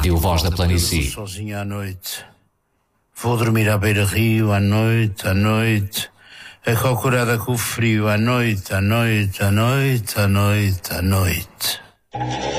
Rádio Voz da Planície. Sozinho à noite. Vou dormir à beira-rio à noite, acalcorada com o frio à noite, à noite.